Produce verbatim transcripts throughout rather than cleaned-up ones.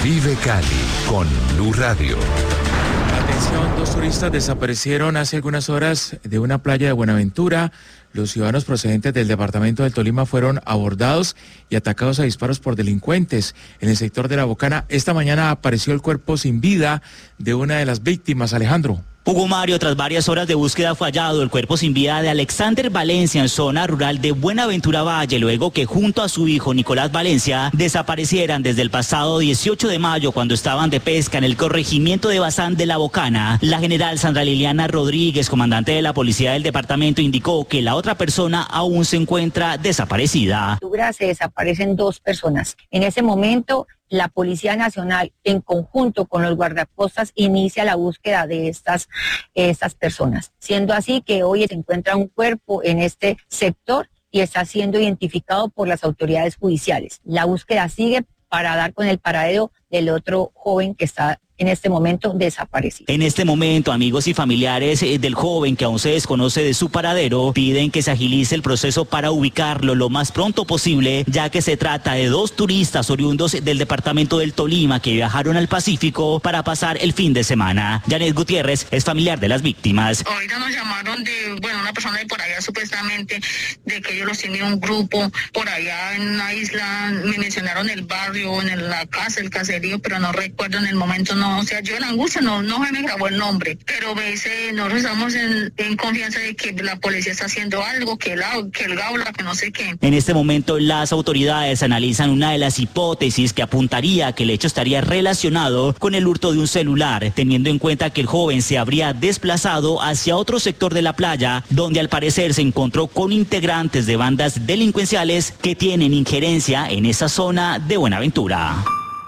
Vive Cali con Blue Radio. Atención, dos turistas desaparecieron hace algunas horas de una playa de Buenaventura. Los ciudadanos procedentes del departamento del Tolima fueron abordados y atacados a disparos por delincuentes en el sector de La Bocana. Esta mañana apareció el cuerpo sin vida de una de las víctimas, Alejandro. Hugo Mario, tras varias horas de búsqueda fue hallado el cuerpo sin vida de Alexander Valencia en zona rural de Buenaventura Valle, luego que junto a su hijo Nicolás Valencia desaparecieran desde el pasado dieciocho de mayo cuando estaban de pesca en el corregimiento de Bazán de La Bocana. La general Sandra Liliana Rodríguez, comandante de la policía del departamento, indicó que la otra persona aún se encuentra desaparecida. Se desaparecen dos personas. En ese momento, la Policía Nacional, en conjunto con los guardapostas, inicia la búsqueda de estas, estas personas. Siendo así que hoy se encuentra un cuerpo en este sector y está siendo identificado por las autoridades judiciales. La búsqueda sigue para dar con el paradero del otro joven que está en este momento desaparecido. En este momento, amigos y familiares del joven que aún se desconoce de su paradero piden que se agilice el proceso para ubicarlo lo más pronto posible, ya que se trata de dos turistas oriundos del departamento del Tolima que viajaron al Pacífico para pasar el fin de semana. Janet Gutiérrez es familiar de las víctimas. Ahorita nos llamaron de, bueno, una persona de por allá supuestamente, de que ellos los tenían un grupo por allá en una isla, me mencionaron el barrio, en la casa, el caserío, pero no recuerdo en el momento, no. O sea, yo en angustia no, no se me grabó el nombre, pero veces nosotros estamos en, en confianza de que la policía está haciendo algo, que el, que el gaula, que no sé qué. En este momento las autoridades analizan una de las hipótesis que apuntaría a que el hecho estaría relacionado con el hurto de un celular, teniendo en cuenta que el joven se habría desplazado hacia otro sector de la playa, donde al parecer se encontró con integrantes de bandas delincuenciales que tienen injerencia en esa zona de Buenaventura.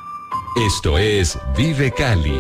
Esto es Vive Cali.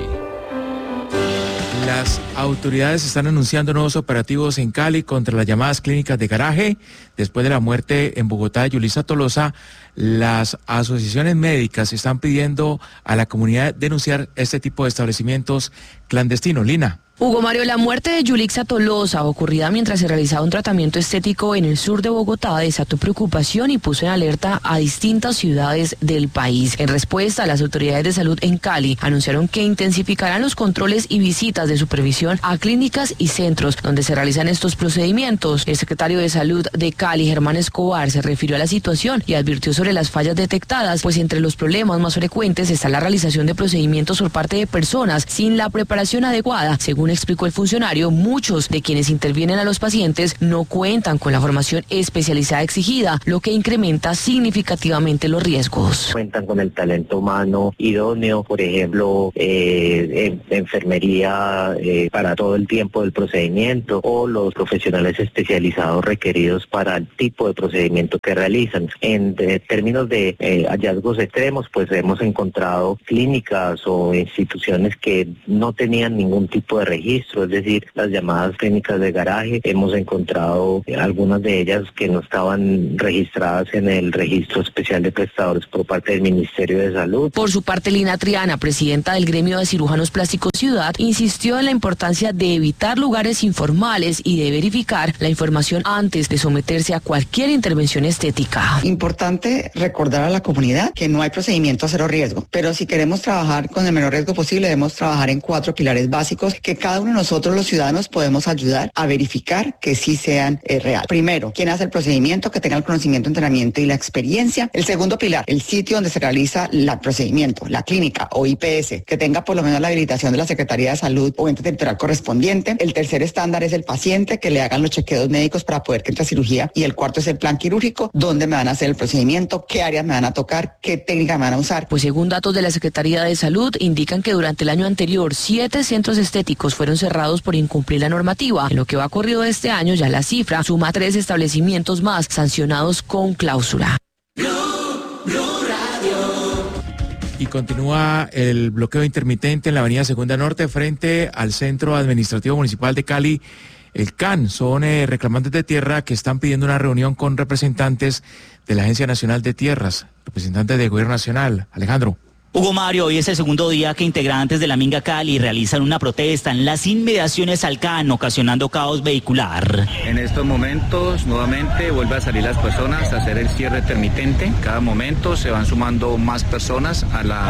Las autoridades están anunciando nuevos operativos en Cali contra las llamadas clínicas de garaje. Después de la muerte en Bogotá de Yulisa Tolosa, las asociaciones médicas están pidiendo a la comunidad denunciar este tipo de establecimientos clandestinos. Lina. Hugo Mario, la muerte de Yulisa Tolosa, ocurrida mientras se realizaba un tratamiento estético en el sur de Bogotá, desató preocupación y puso en alerta a distintas ciudades del país. En respuesta, las autoridades de salud en Cali anunciaron que intensificarán los controles y visitas de supervisión a clínicas y centros donde se realizan estos procedimientos. El secretario de Salud de Cali, Germán Escobar, se refirió a la situación y advirtió sobre las fallas detectadas, pues entre los problemas más frecuentes está la realización de procedimientos por parte de personas sin la preparación adecuada. Según explicó el funcionario, muchos de quienes intervienen a los pacientes no cuentan con la formación especializada exigida, lo que incrementa significativamente los riesgos. Cuentan con el talento humano idóneo, por ejemplo, eh, en, enfermería eh, para todo el tiempo del procedimiento, o los profesionales especializados requeridos para el tipo de procedimiento que realizan. En de, términos de eh, hallazgos extremos, pues hemos encontrado clínicas o instituciones que no tenían ningún tipo de registro, es decir, las llamadas clínicas de garaje. Hemos encontrado algunas de ellas que no estaban registradas en el registro especial de prestadores por parte del Ministerio de Salud. Por su parte, Lina Triana, presidenta del Gremio de Cirujanos Plásticos Ciudad, insistió en la importancia de evitar lugares informales y de verificar la información antes de someterse a cualquier intervención estética. Importante recordar a la comunidad que no hay procedimiento a cero riesgo, pero si queremos trabajar con el menor riesgo posible, debemos trabajar en cuatro pilares básicos que cada uno de nosotros los ciudadanos podemos ayudar a verificar que sí sean eh, real. Primero, quien hace el procedimiento, que tenga el conocimiento, entrenamiento y la experiencia. El segundo pilar, el sitio donde se realiza el procedimiento, la clínica o I P S, que tenga por lo menos la habilitación de la Secretaría de Salud o ente territorial correspondiente. El tercer estándar es el paciente, que le hagan los chequeos médicos para poder que entre a cirugía. Y el cuarto es el plan quirúrgico, dónde me van a hacer el procedimiento, qué áreas me van a tocar, qué técnica me van a usar. Pues según datos de la Secretaría de Salud, indican que durante el año anterior, siete centros estéticos fueron cerrados por incumplir la normativa. En lo que va corrido de este año, ya la cifra suma tres establecimientos más sancionados con cláusula. Blue, Blue Radio. Y continúa el bloqueo intermitente en la avenida Segunda Norte frente al Centro Administrativo Municipal de Cali. El C A N son eh, reclamantes de tierra que están pidiendo una reunión con representantes de la Agencia Nacional de Tierras, representantes del Gobierno Nacional. Alejandro. Hugo Mario, hoy es el segundo día que integrantes de la Minga Cali realizan una protesta en las inmediaciones al C A N, ocasionando caos vehicular. En estos momentos, nuevamente, vuelve a salir las personas a hacer el cierre intermitente. Cada momento se van sumando más personas a la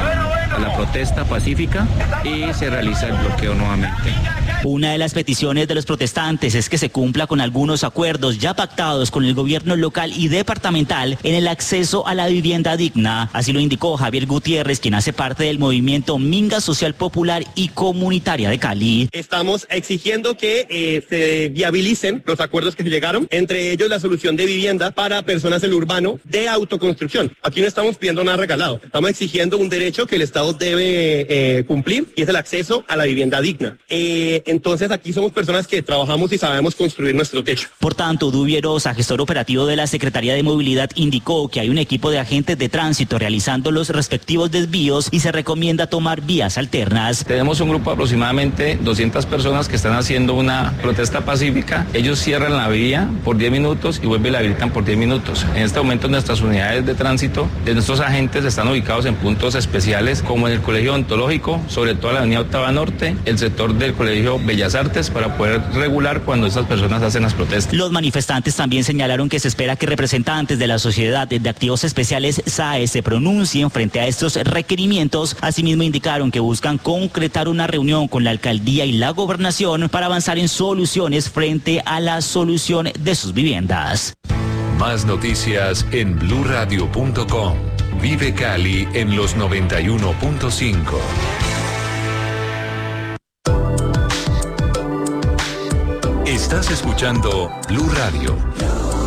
a la protesta pacífica y se realiza el bloqueo nuevamente. Una de las peticiones de los protestantes es que se cumpla con algunos acuerdos ya pactados con el gobierno local y departamental en el acceso a la vivienda digna. Así lo indicó Javier Gutiérrez, quien hace parte del movimiento Minga Social Popular y Comunitaria de Cali. Estamos exigiendo que eh, se viabilicen los acuerdos que se llegaron, entre ellos la solución de vivienda para personas en lo urbano de autoconstrucción. Aquí no estamos pidiendo nada regalado, estamos exigiendo un derecho que el Estado debe eh, cumplir, y es el acceso a la vivienda digna. Eh, Entonces aquí somos personas que trabajamos y sabemos construir nuestro techo. Por tanto, Duvierosa, gestor operativo de la Secretaría de Movilidad, indicó que hay un equipo de agentes de tránsito realizando los respectivos desvíos y se recomienda tomar vías alternas. Tenemos un grupo de aproximadamente doscientas personas que están haciendo una protesta pacífica. Ellos cierran la vía por diez minutos y vuelven y la habilitan por diez minutos. En este momento nuestras unidades de tránsito, de nuestros agentes están ubicados en puntos especiales como en el Colegio Odontológico, sobre todo la avenida Octava Norte, el sector del Colegio Bellas Artes, para poder regular cuando estas personas hacen las protestas. Los manifestantes también señalaron que se espera que representantes de la Sociedad de Activos Especiales S A E se pronuncien frente a estos requerimientos. Asimismo indicaron que buscan concretar una reunión con la alcaldía y la gobernación para avanzar en soluciones frente a la solución de sus viviendas. Más noticias en blue radio punto com. Vive Cali en los noventa y uno punto cinco. Estás escuchando Blue Radio.